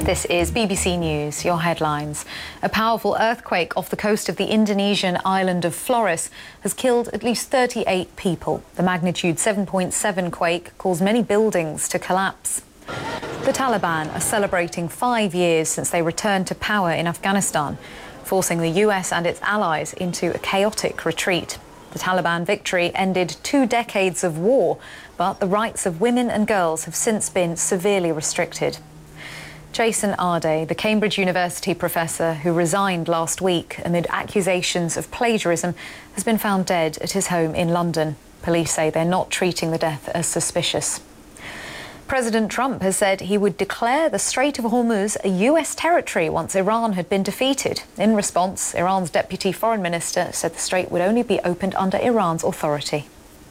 This is BBC News, your headlines. A powerful earthquake off the coast of the Indonesian island of Flores has killed at least 38 people. The magnitude 7.7 quake caused many buildings to collapse. The Taliban are celebrating 5 years since they returned to power in Afghanistan, forcing the US and its allies into a chaotic retreat. The Taliban victory ended 2 decades of war, but the rights of women and girls have since been severely restricted. Jason Arde, the Cambridge University professor who resigned last week amid accusations of plagiarism, has been found dead at his home in London. Police say they're not treating the death as suspicious. President Trump has said he would declare the Strait of Hormuz a US territory once Iran had been defeated. In response, Iran's deputy foreign minister said the strait would only be opened under Iran's authority.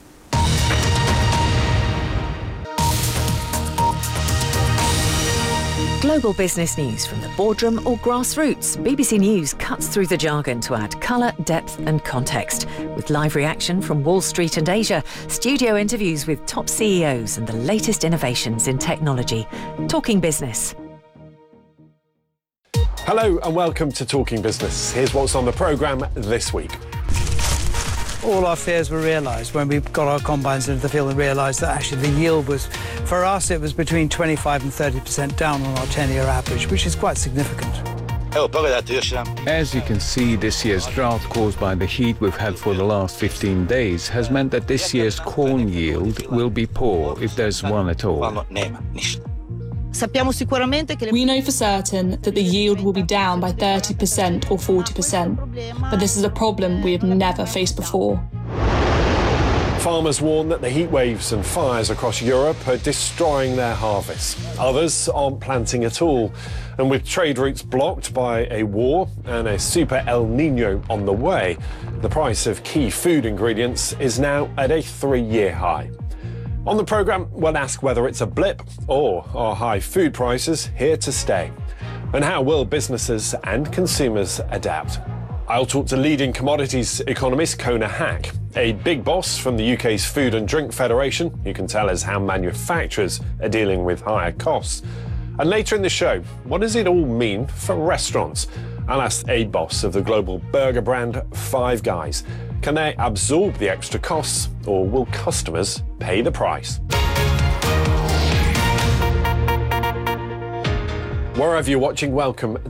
Global business news from the boardroom or grassroots. BBC News cuts through the jargon to add colour, depth and context. With live reaction from Wall Street and Asia, studio interviews with top CEOs and the latest innovations in technology. Talking Business. Hello and welcome to Talking Business. Here's what's on the programme this week. All our fears were realised when we got our combines into the field and realised that actually the yield was, for us, it was between 25 and 30% down on our 10-year average, which is quite significant. As you can see, this year's drought caused by the heat we've had for the last 15 days has meant that this year's corn yield will be poor, if there's one at all. We know for certain that the yield will be down by 30% or 40%, but this is a problem we have never faced before. Farmers warn that the heat waves and fires across Europe are destroying their harvests. Others aren't planting at all. And with trade routes blocked by a war and a super El Nino on the way, the price of key food ingredients is now at a 3-year high. On the programme, we'll ask whether it's a blip or are high food prices here to stay? And how will businesses and consumers adapt? I'll talk to leading commodities economist Kona Hack, a big boss from the UK's Food and Drink Federation, who can tell us how manufacturers are dealing with higher costs. And later in the show, what does it all mean for restaurants? I'll ask a boss of the global burger brand Five Guys. Can they absorb the extra costs, or will customers pay the price? Wherever you're watching, welcome